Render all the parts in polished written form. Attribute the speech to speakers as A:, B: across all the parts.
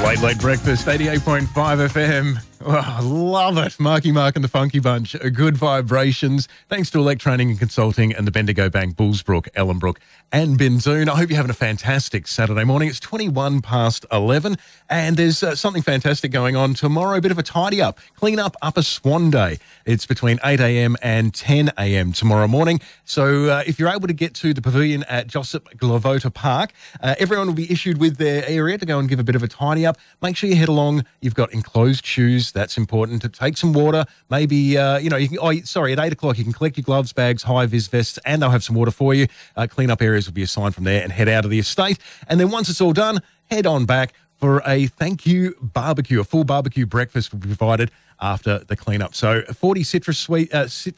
A: Late breakfast, 88.5 FM. Oh, I love it. Marky Mark and the Funky Bunch. Good vibrations. Thanks to Elect Training and Consulting and the Bendigo Bank, Bullsbrook, Ellenbrook and Bindoon. I hope you're having a fantastic Saturday morning. It's 21 past 11 and there's something fantastic going on tomorrow. A bit of a tidy up, clean up Upper Swan Day. It's between 8 a.m. and 10 a.m. tomorrow morning. So if you're able to get to the pavilion at Josip Glavota Park, everyone will be issued with their area to go and give a bit of a tidy up. Make sure you head along. You've got enclosed shoes. That's important. To take some water. Maybe, you can, at 8 o'clock, you can collect your gloves, bags, high-vis vests, and they'll have some water for you. Clean-up areas will be assigned from there and head out of the estate. And then once it's all done, head on back for a thank you barbecue. A full barbecue breakfast will be provided after the cleanup. So 40 Citrus Street,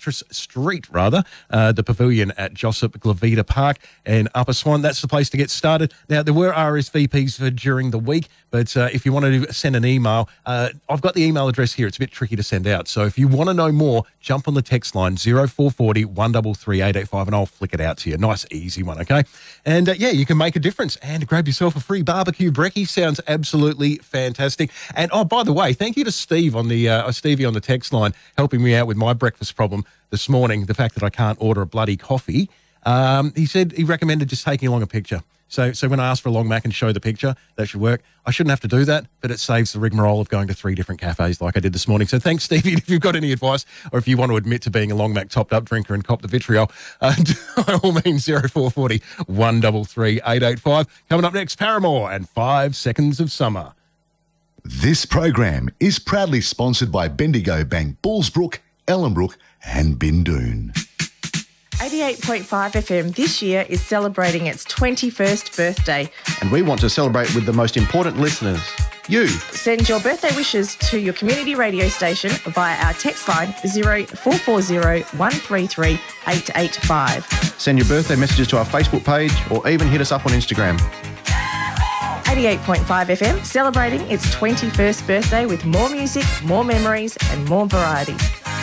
A: the pavilion at Josip Glavota Park in Upper Swan. That's the place to get started. Now, there were RSVPs for during the week, but if you wanted to send an email, I've got the email address here. It's a bit tricky to send out. So if you want to know more, jump on the text line 0440 133 885 and I'll flick it out to you. Nice, easy one, okay? And you can make a difference and grab yourself a free barbecue brekkie. Sounds absolutely fantastic. And by the way, thank you to Steve on the Stevie on the text line helping me out with my breakfast problem this morning, the fact that I can't order a bloody coffee. He said he recommended just taking along a picture. So when I ask for a long Mac and show the picture, that should work. I shouldn't have to do that, but it saves the rigmarole of going to 3 different cafes like I did this morning. So thanks, Stevie. If you've got any advice or if you want to admit to being a long Mac topped up drinker and cop the vitriol, by all means, 0440 133 885. Coming up next, Paramore and 5 Seconds of Summer.
B: This program is proudly sponsored by Bendigo Bank, Bullsbrook, Ellenbrook and Bindoon.
C: 88.5 FM this year is celebrating its 21st birthday.
D: And we want to celebrate with the most important listeners, you.
C: Send your birthday wishes to your community radio station via our text line 0440 133 885.
D: Send your birthday messages to our Facebook page or even hit us up on Instagram.
C: 88.5 FM, celebrating its 21st birthday with more music, more memories and more variety.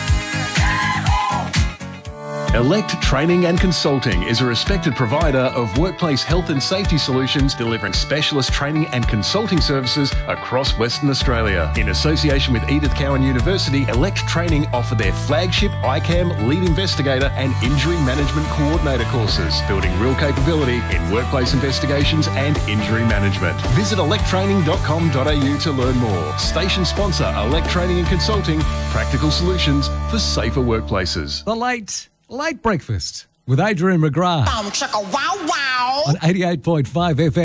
A: Elect Training and Consulting is a respected provider of workplace health and safety solutions, delivering specialist training and consulting services across Western Australia. In association with Edith Cowan University, Elect Training offer their flagship ICAM Lead Investigator and Injury Management Coordinator courses, building real capability in workplace investigations and injury management. Visit electtraining.com.au to learn more. Station sponsor Elect Training and Consulting, practical solutions for safer workplaces.
E: The Late Breakfast with Adrian McGrath on 88.5 FM.